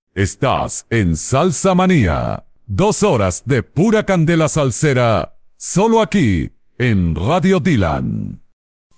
Estás en Salsa Manía. 2 horas de pura candela salsera, solo aquí, en Radio Dylan.